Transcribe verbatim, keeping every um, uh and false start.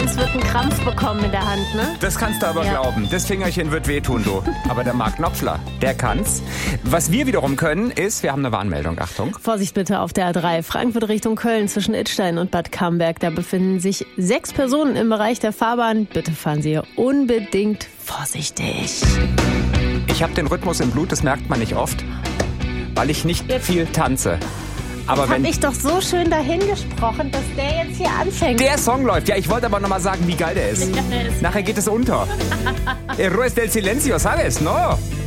Heinz wird einen Krampf bekommen in der Hand, ne? Das kannst du aber Ja. glauben. Das Fingerchen wird wehtun, du. Aber der Marc Knopfler, der kann's. Was wir wiederum können, ist, wir haben eine Warnmeldung. Achtung. Vorsicht bitte auf der A drei. Frankfurt Richtung Köln zwischen Idstein und Bad Camberg. Da befinden sich sechs Personen im Bereich der Fahrbahn. Bitte fahren Sie unbedingt vorsichtig. Ich habe den Rhythmus im Blut, das merkt man nicht oft, weil ich nicht viel tanze. Aber Hab wenn ich doch so schön dahin gesprochen, dass der jetzt hier anfängt. der Song läuft, ja, ich wollte aber noch mal sagen, wie geil der ist. Ja, der ist Nachher geht es unter. Héroes del Silencio, ¿sabes? No.